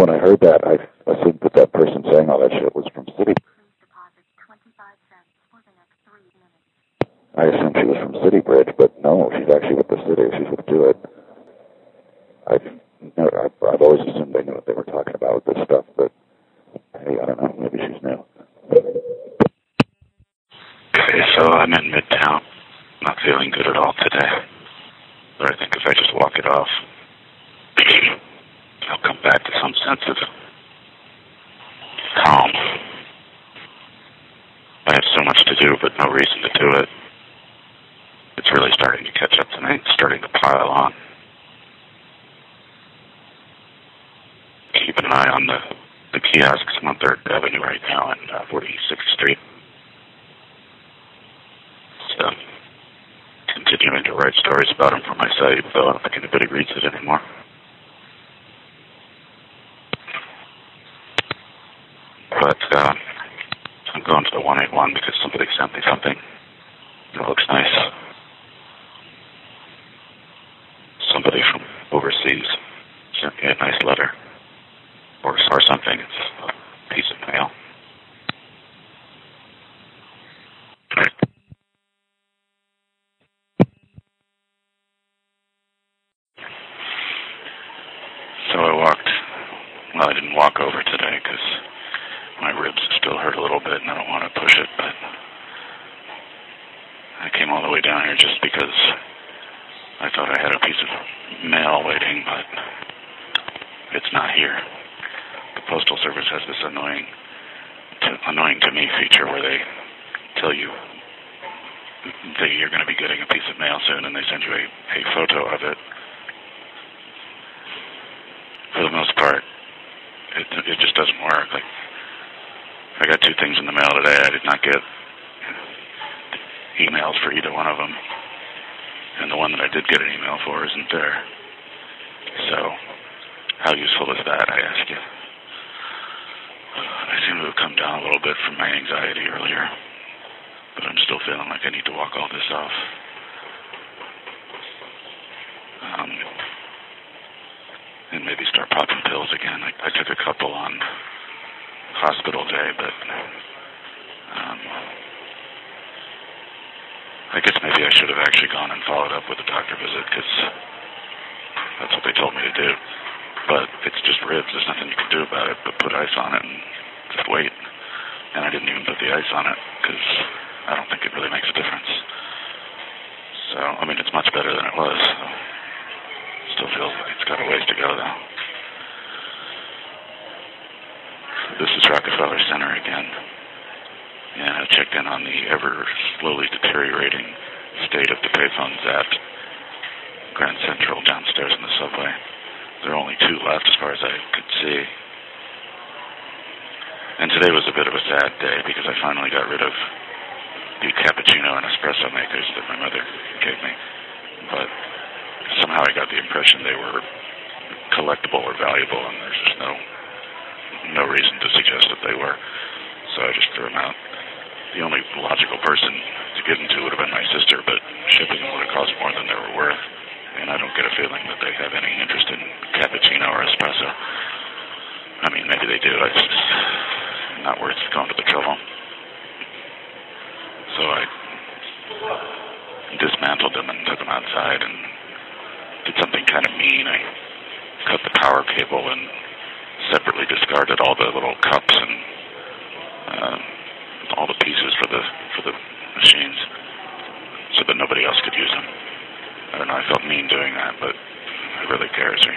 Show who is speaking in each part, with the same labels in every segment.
Speaker 1: when I heard that, I assumed that that person saying all that shit was from City. I assumed she was from City Bridge, but no, she's actually with the city. She's with Do It. I've always assumed they knew what they were talking about with this stuff, but hey, I don't know. Maybe she's new.
Speaker 2: Okay, so I'm in Midtown. Not feeling good at all today. But I think if I just walk it off, I'll come back to some sense of calm. I have so much to do, but no reason to do it. It's really starting to catch up tonight. It's starting to pile on. Keep an eye on the kiosks on 3rd Avenue right now and 46th Street. So, continuing to write stories about them for my site, though I don't think anybody reads it anymore. But I'm going to the 181 because somebody sent me something. It looks nice. Somebody from overseas sent me a nice letter. Or something. It's a piece of mail. So I didn't walk over today because my ribs still hurt a little bit and I don't want to push it, but I came all the way down here just because I thought I had a piece of mail waiting, but it's not here. The Postal Service has this annoying to me feature where they tell you that you're going to be getting a piece of mail soon and they send you a photo of it. For the most part, it just doesn't work. Like, I got 2 things in the mail today. I did not get emails for either one of them. And the one that I did get an email for isn't there. So, how useful is that, I ask you? I seem to have come down a little bit from my anxiety earlier, but I'm still feeling like I need to walk all this off. And maybe start popping pills again. I took a couple on hospital day, but I guess maybe I should have actually gone and followed up with a doctor visit because that's what they told me to do. But it's just ribs. There's nothing you can do about it but put ice on it and just wait. And I didn't even put the ice on it because I don't think it really makes a difference. So, I mean, it's much better than it was. Still feels like it's got a ways to go, though. This is Rockefeller Center again. And I checked in on the ever slowly deteriorating state of the payphones at Grand Central downstairs in the subway. There are only 2 left as far as I could see. And today was a bit of a sad day because I finally got rid of the cappuccino and espresso makers that my mother gave me. But somehow I got the impression they were collectible or valuable, and there's just no reason to suggest that they were. So I just threw them out. The only logical person to get into would have been my sister, but shipping them would have cost more than they were worth. And I don't get a feeling that they have any interest in cappuccino or espresso. I mean, maybe they do. It's just not worth going to the trouble. So I dismantled them and took them outside and did something kind of mean. I cut the power cable and separately discarded all the little cups and all the pieces for the machines so that nobody else could use them. I don't know, I felt mean doing that, but it really scares me.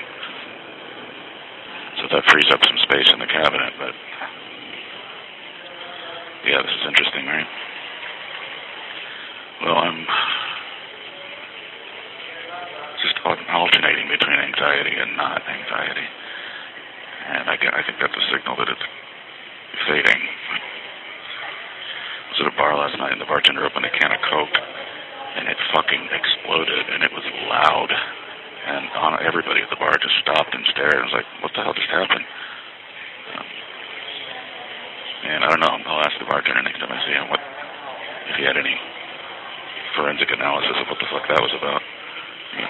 Speaker 2: So that frees up some space in the cabinet, but yeah, this is interesting, right? Well, I'm just alternating between anxiety and not anxiety. And I think that's a signal that it's fading. I was at a bar last night and the bartender opened a can of Coke and it fucking exploded and it was loud. And everybody at the bar just stopped and stared and was like, what the hell just happened? And I don't know, I'll ask the bartender next time I see him if he had any forensic analysis of what the fuck that was about.